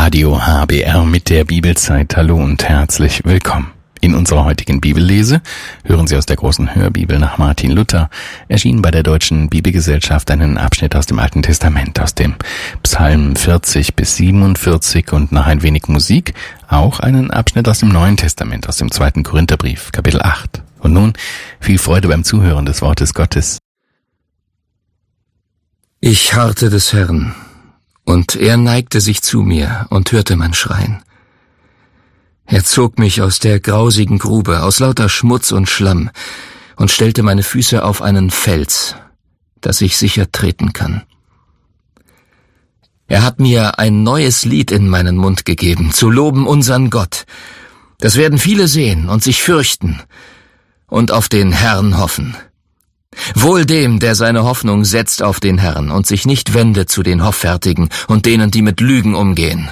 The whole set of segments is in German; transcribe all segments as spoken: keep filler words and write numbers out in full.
Radio H B R mit der Bibelzeit. Hallo und herzlich willkommen. In unserer heutigen Bibellese hören Sie aus der großen Hörbibel nach Martin Luther, erschienen bei der Deutschen Bibelgesellschaft, einen Abschnitt aus dem Alten Testament, aus dem Psalm vierzig bis siebenundvierzig und nach ein wenig Musik auch einen Abschnitt aus dem Neuen Testament, aus dem zweiten Korintherbrief, Kapitel acht. Und nun viel Freude beim Zuhören des Wortes Gottes. Ich harrte des Herrn, und er neigte sich zu mir und hörte mein Schreien. Er zog mich aus der grausigen Grube, aus lauter Schmutz und Schlamm, und stellte meine Füße auf einen Fels, dass ich sicher treten kann. Er hat mir ein neues Lied in meinen Mund gegeben, zu loben unseren Gott. Das werden viele sehen und sich fürchten und auf den Herrn hoffen. Wohl dem, der seine Hoffnung setzt auf den Herrn und sich nicht wendet zu den Hoffärtigen und denen, die mit Lügen umgehen.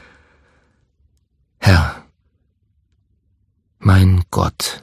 Herr, mein Gott,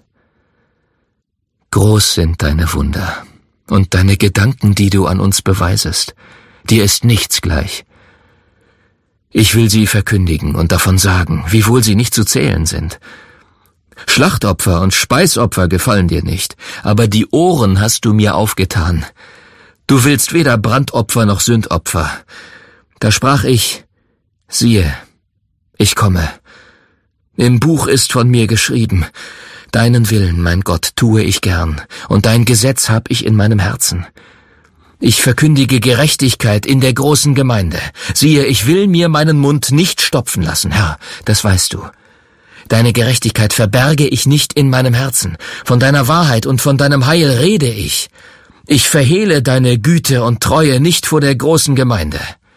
groß sind deine Wunder und deine Gedanken, die du an uns beweisest. Dir ist nichts gleich. Ich will sie verkündigen und davon sagen, wiewohl sie nicht zu zählen sind. Schlachtopfer und Speisopfer gefallen dir nicht, aber die Ohren hast du mir aufgetan. Du willst weder Brandopfer noch Sündopfer. Da sprach ich, siehe, ich komme. Im Buch ist von mir geschrieben, deinen Willen, mein Gott, tue ich gern, und dein Gesetz hab ich in meinem Herzen. Ich verkündige Gerechtigkeit in der großen Gemeinde. Siehe, ich will mir meinen Mund nicht stopfen lassen, Herr, das weißt du. Deine Gerechtigkeit verberge ich nicht in meinem Herzen. Von deiner Wahrheit und von deinem Heil rede ich. Ich verhehle deine Güte und Treue nicht vor der großen Gemeinde.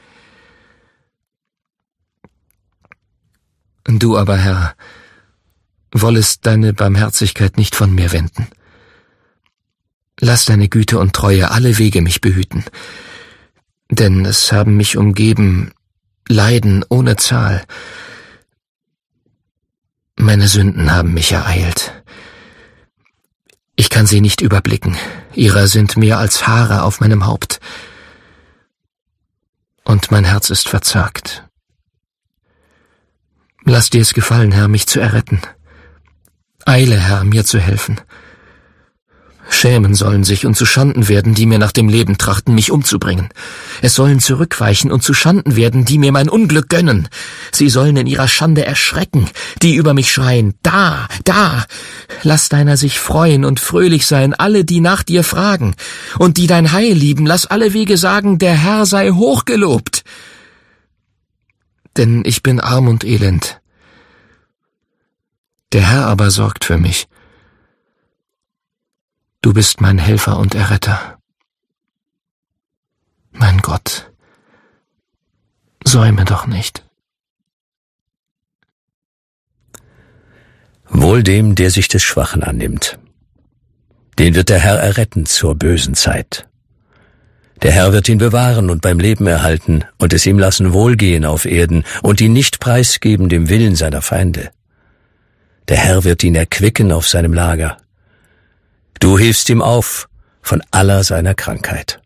Du aber, Herr, wollest deine Barmherzigkeit nicht von mir wenden. Lass deine Güte und Treue alle Wege mich behüten, denn es haben mich umgeben Leiden ohne Zahl. Meine Sünden haben mich ereilt. Ich kann sie nicht überblicken, ihrer sind mehr als Haare auf meinem Haupt. Und mein Herz ist verzagt. Lass dir es gefallen, Herr, mich zu erretten. Eile, Herr, mir zu helfen. Schämen sollen sich und zu Schanden werden, die mir nach dem Leben trachten, mich umzubringen. Es sollen zurückweichen und zu Schanden werden, die mir mein Unglück gönnen. Sie sollen in ihrer Schande erschrecken, die über mich schreien, da, da. Lass deiner sich freuen und fröhlich sein, alle, die nach dir fragen. Und die dein Heil lieben, lass alle Wege sagen, der Herr sei hochgelobt. Denn ich bin arm und elend. Der Herr aber sorgt für mich. Du bist mein Helfer und Erretter. Mein Gott, säume doch nicht. Wohl dem, der sich des Schwachen annimmt. Den wird der Herr erretten zur bösen Zeit. Der Herr wird ihn bewahren und beim Leben erhalten und es ihm lassen wohlgehen auf Erden und ihn nicht preisgeben dem Willen seiner Feinde. Der Herr wird ihn erquicken auf seinem Lager. Du hilfst ihm auf von aller seiner Krankheit.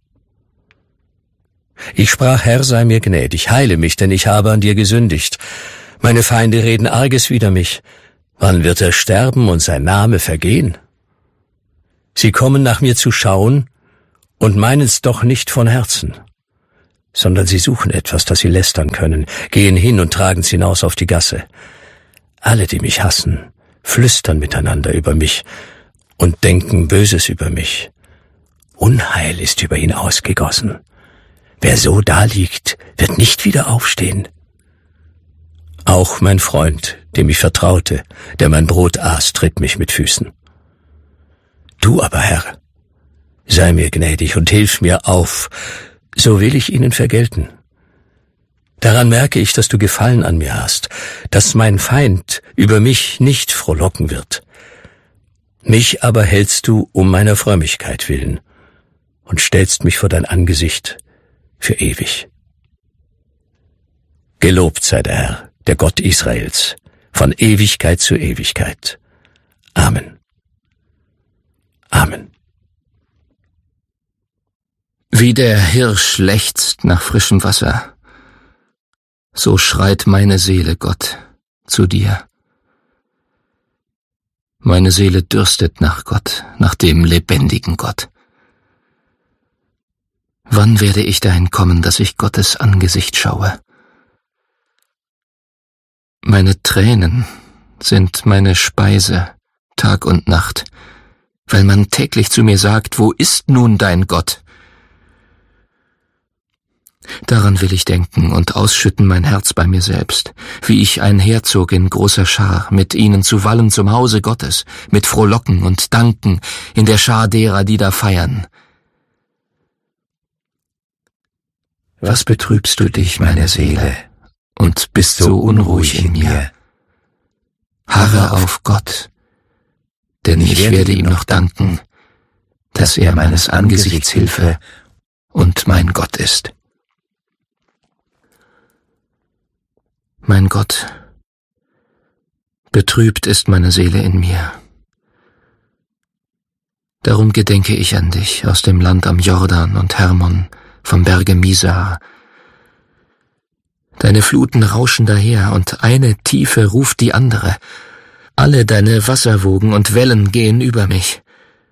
Ich sprach, Herr, sei mir gnädig, heile mich, denn ich habe an dir gesündigt. Meine Feinde reden Arges wider mich. Wann wird er sterben und sein Name vergehen? Sie kommen nach mir zu schauen und meinen's doch nicht von Herzen, sondern sie suchen etwas, das sie lästern können, gehen hin und tragen's hinaus auf die Gasse. Alle, die mich hassen, flüstern miteinander über mich und denken Böses über mich. Unheil ist über ihn ausgegossen. Wer so daliegt, wird nicht wieder aufstehen. Auch mein Freund, dem ich vertraute, der mein Brot aß, tritt mich mit Füßen. Du aber, Herr, sei mir gnädig und hilf mir auf, so will ich ihnen vergelten. Daran merke ich, dass du Gefallen an mir hast, dass mein Feind über mich nicht frohlocken wird. Mich aber hältst du um meiner Frömmigkeit willen und stellst mich vor dein Angesicht für ewig. Gelobt sei der Herr, der Gott Israels, von Ewigkeit zu Ewigkeit. Amen. Amen. Wie der Hirsch lechzt nach frischem Wasser, So schreit meine Seele, Gott, zu dir. Meine Seele dürstet nach Gott, nach dem lebendigen Gott. Wann werde ich dahin kommen, dass ich Gottes Angesicht schaue? Meine Tränen sind meine Speise, Tag und Nacht, weil man täglich zu mir sagt, wo ist nun dein Gott? Daran will ich denken und ausschütten mein Herz bei mir selbst, wie ich einherzog in großer Schar, mit ihnen zu wallen zum Hause Gottes, mit Frohlocken und Danken in der Schar derer, die da feiern. Was betrübst du dich, meine Seele, und bist so unruhig in mir? Harre auf Gott, denn ich werde ihm noch danken, dass er meines Angesichts Hilfe und mein Gott ist. Mein Gott, betrübt ist meine Seele in mir. Darum gedenke ich an dich aus dem Land am Jordan und Hermon, vom Berge Misar. Deine Fluten rauschen daher, und eine Tiefe ruft die andere. Alle deine Wasserwogen und Wellen gehen über mich.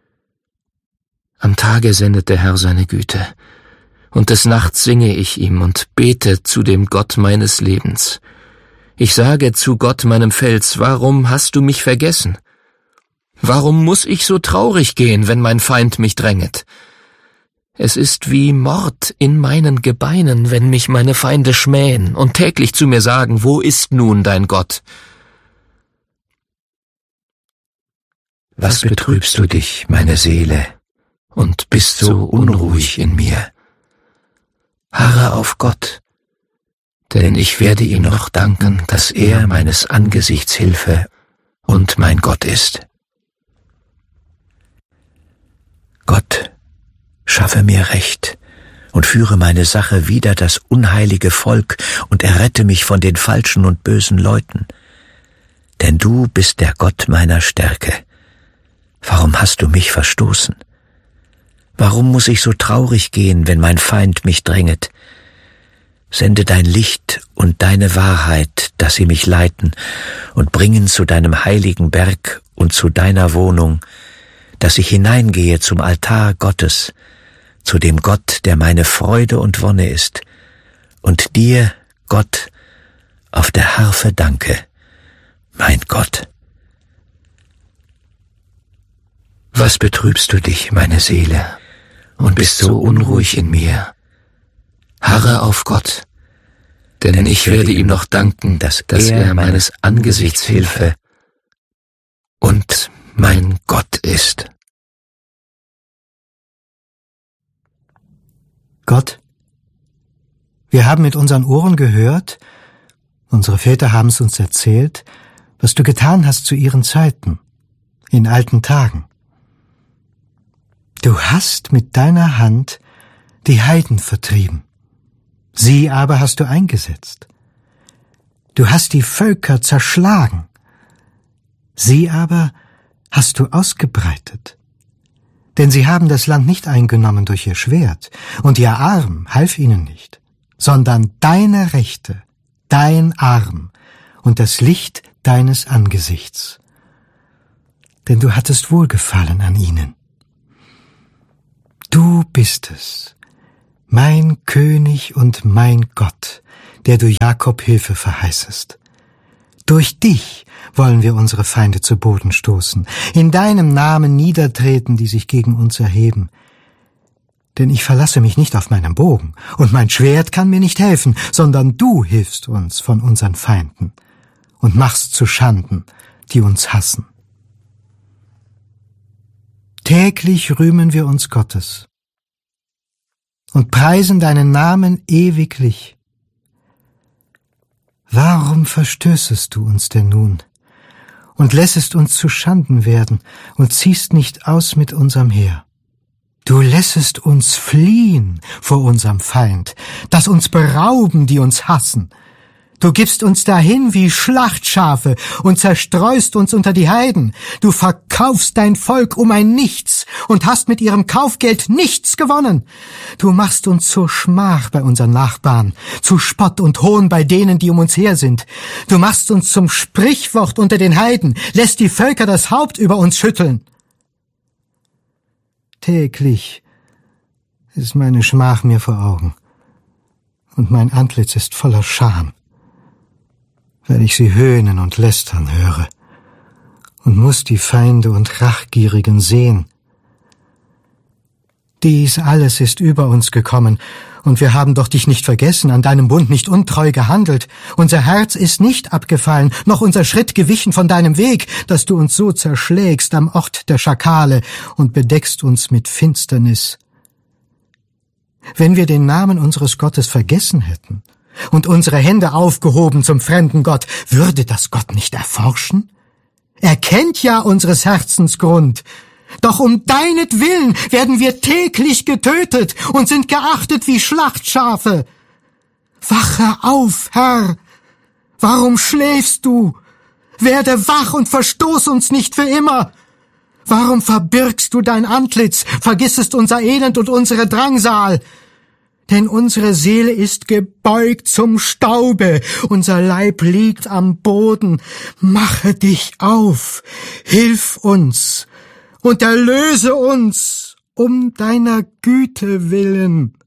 Am Tage sendet der Herr seine Güte, und des Nachts singe ich ihm und bete zu dem Gott meines Lebens. Ich sage zu Gott, meinem Fels, warum hast du mich vergessen? Warum muss ich so traurig gehen, wenn mein Feind mich dränget? Es ist wie Mord in meinen Gebeinen, wenn mich meine Feinde schmähen und täglich zu mir sagen, wo ist nun dein Gott? Was betrübst du dich, meine Seele, und bist so unruhig in mir? Harre auf Gott, denn ich werde ihm noch danken, dass er meines Angesichts Hilfe und mein Gott ist. Gott, schaffe mir Recht und führe meine Sache wider das unheilige Volk und errette mich von den falschen und bösen Leuten. Denn du bist der Gott meiner Stärke. Warum hast du mich verstoßen? Warum muss ich so traurig gehen, wenn mein Feind mich dränget? Sende dein Licht und deine Wahrheit, dass sie mich leiten und bringen zu deinem heiligen Berg und zu deiner Wohnung, dass ich hineingehe zum Altar Gottes, zu dem Gott, der meine Freude und Wonne ist, und dir, Gott, auf der Harfe danke, mein Gott. Was betrübst du dich, meine Seele, und bist so unruhig in mir? Harre auf Gott, denn ich werde ihm noch danken, dass er meines Angesichts Hilfe und mein Gott ist. Gott, wir haben mit unseren Ohren gehört, unsere Väter haben es uns erzählt, was du getan hast zu ihren Zeiten, in alten Tagen. Du hast mit deiner Hand die Heiden vertrieben. Sie aber hast du eingesetzt. Du hast die Völker zerschlagen. Sie aber hast du ausgebreitet. Denn sie haben das Land nicht eingenommen durch ihr Schwert, und ihr Arm half ihnen nicht, sondern deine Rechte, dein Arm und das Licht deines Angesichts. Denn du hattest Wohlgefallen an ihnen. Du bist es, mein König und mein Gott, der du Jakob Hilfe verheißest. Durch dich wollen wir unsere Feinde zu Boden stoßen, in deinem Namen niedertreten, die sich gegen uns erheben. Denn ich verlasse mich nicht auf meinen Bogen, und mein Schwert kann mir nicht helfen, sondern du hilfst uns von unseren Feinden und machst zu Schanden, die uns hassen. Täglich rühmen wir uns Gottes und preisen deinen Namen ewiglich. Warum verstößest du uns denn nun und lässest uns zu Schanden werden und ziehst nicht aus mit unserem Heer? Du lässest uns fliehen vor unserem Feind, dass uns berauben, die uns hassen. Du gibst uns dahin wie Schlachtschafe und zerstreust uns unter die Heiden. Du verkaufst dein Volk um ein Nichts und hast mit ihrem Kaufgeld nichts gewonnen. Du machst uns zur Schmach bei unseren Nachbarn, zu Spott und Hohn bei denen, die um uns her sind. Du machst uns zum Sprichwort unter den Heiden, lässt die Völker das Haupt über uns schütteln. Täglich ist meine Schmach mir vor Augen, und mein Antlitz ist voller Scham, weil ich sie höhnen und lästern höre und muß die Feinde und Rachgierigen sehen. Dies alles ist über uns gekommen, und wir haben doch dich nicht vergessen, an deinem Bund nicht untreu gehandelt. Unser Herz ist nicht abgefallen, noch unser Schritt gewichen von deinem Weg, dass du uns so zerschlägst am Ort der Schakale und bedeckst uns mit Finsternis. Wenn wir den Namen unseres Gottes vergessen hätten und unsere Hände aufgehoben zum fremden Gott, würde das Gott nicht erforschen? Er kennt ja unseres Herzens Grund. Doch um deinetwillen werden wir täglich getötet und sind geachtet wie Schlachtschafe. Wache auf, Herr! Warum schläfst du? Werde wach und verstoß uns nicht für immer! Warum verbirgst du dein Antlitz, vergissest unser Elend und unsere Drangsal? Denn unsere Seele ist gebeugt zum Staube, unser Leib liegt am Boden. Mache dich auf, hilf uns und erlöse uns um deiner Güte willen.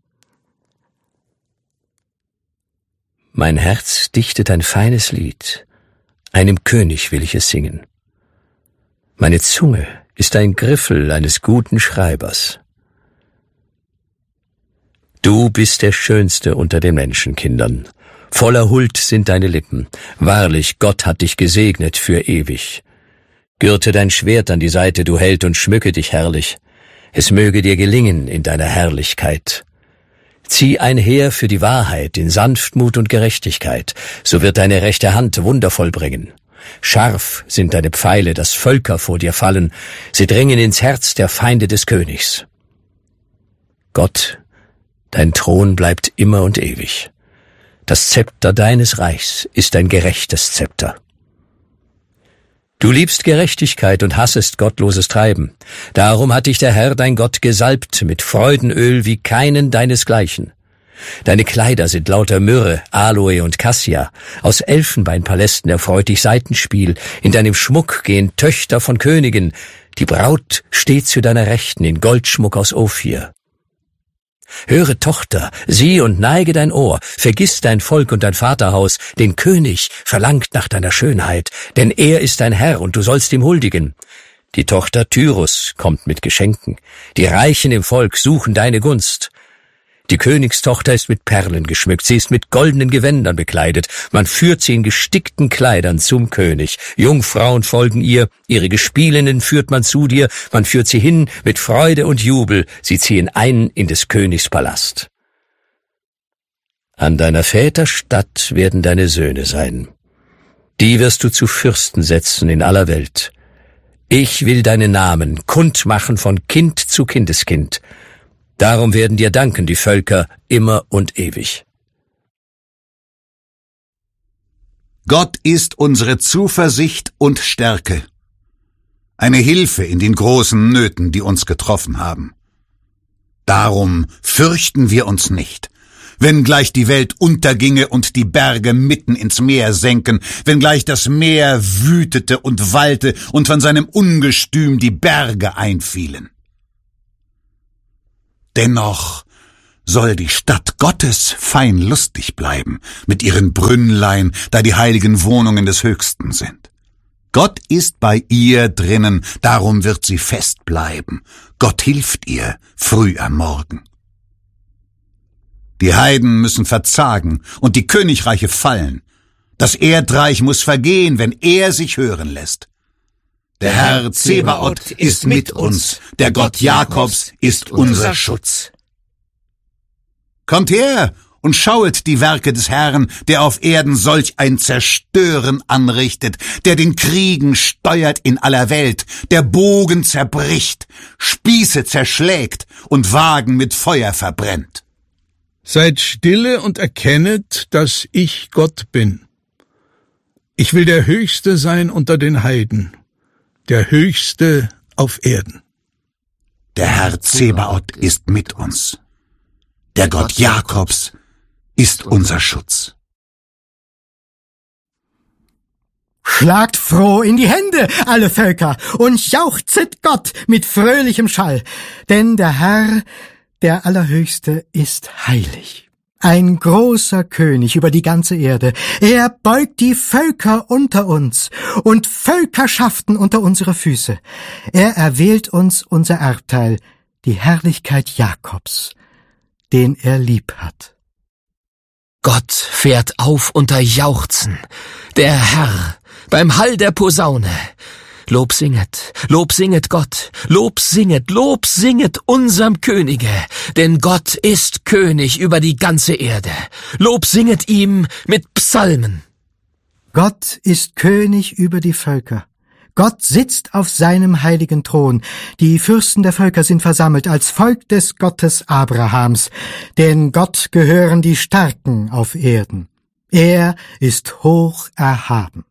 Mein Herz dichtet ein feines Lied, einem König will ich es singen. Meine Zunge ist ein Griffel eines guten Schreibers. Du bist der Schönste unter den Menschenkindern. Voller Huld sind deine Lippen. Wahrlich, Gott hat dich gesegnet für ewig. Gürte dein Schwert an die Seite, du Held, und schmücke dich herrlich. Es möge dir gelingen in deiner Herrlichkeit. Zieh ein Heer für die Wahrheit in Sanftmut und Gerechtigkeit, so wird deine rechte Hand Wunder vollbringen. Scharf sind deine Pfeile, dass Völker vor dir fallen, sie dringen ins Herz der Feinde des Königs. Gott, dein Thron bleibt immer und ewig. Das Zepter deines Reichs ist ein gerechtes Zepter. Du liebst Gerechtigkeit und hassest gottloses Treiben. Darum hat dich der Herr, dein Gott, gesalbt mit Freudenöl wie keinen deinesgleichen. Deine Kleider sind lauter Myrrhe, Aloe und Kassia. Aus Elfenbeinpalästen erfreut dich Saitenspiel. In deinem Schmuck gehen Töchter von Königen. Die Braut steht zu deiner Rechten in Goldschmuck aus Ophir. Höre, Tochter, sieh und neige dein Ohr, vergiss dein Volk und dein Vaterhaus, den König verlangt nach deiner Schönheit, denn er ist dein Herr und du sollst ihm huldigen. Die Tochter Tyrus kommt mit Geschenken, die Reichen im Volk suchen deine Gunst. Die Königstochter ist mit Perlen geschmückt, sie ist mit goldenen Gewändern bekleidet, man führt sie in gestickten Kleidern zum König. Jungfrauen folgen ihr, ihre Gespielinnen führt man zu dir, man führt sie hin mit Freude und Jubel, sie ziehen ein in des Königs Palast. An deiner Väter Statt werden deine Söhne sein. Die wirst du zu Fürsten setzen in aller Welt. Ich will deinen Namen kundmachen von Kind zu Kindeskind. Darum werden dir danken die Völker immer und ewig. Gott ist unsere Zuversicht und Stärke, eine Hilfe in den großen Nöten, die uns getroffen haben. Darum fürchten wir uns nicht, wenngleich die Welt unterginge und die Berge mitten ins Meer senken, wenngleich das Meer wütete und wallte und von seinem Ungestüm die Berge einfielen. Dennoch soll die Stadt Gottes fein lustig bleiben, mit ihren Brünnlein, da die heiligen Wohnungen des Höchsten sind. Gott ist bei ihr drinnen, darum wird sie fest bleiben. Gott hilft ihr früh am Morgen. Die Heiden müssen verzagen und die Königreiche fallen. Das Erdreich muss vergehen, wenn er sich hören lässt. Der Herr Zebaoth ist mit uns, der Gott Jakobs ist unser Schutz. Kommt her und schauet die Werke des Herrn, der auf Erden solch ein Zerstören anrichtet, der den Kriegen steuert in aller Welt, der Bogen zerbricht, Spieße zerschlägt und Wagen mit Feuer verbrennt. Seid stille und erkennet, dass ich Gott bin. Ich will der Höchste sein unter den Heiden, der Höchste auf Erden. Der Herr Zebaoth ist mit uns. Der Gott Jakobs ist unser Schutz. Schlagt froh in die Hände, alle Völker, und jauchzet Gott mit fröhlichem Schall, denn der Herr, der Allerhöchste, ist heilig. Ein großer König über die ganze Erde. Er beugt die Völker unter uns und Völkerschaften unter unsere Füße. Er erwählt uns unser Erbteil, die Herrlichkeit Jakobs, den er lieb hat. Gott fährt auf unter Jauchzen, der Herr, beim Hall der Posaune. Lob singet, Lob singet Gott, Lob singet, Lob singet unserm Könige, denn Gott ist König über die ganze Erde. Lob singet ihm mit Psalmen. Gott ist König über die Völker. Gott sitzt auf seinem heiligen Thron. Die Fürsten der Völker sind versammelt als Volk des Gottes Abrahams, denn Gott gehören die Starken auf Erden. Er ist hoch erhaben.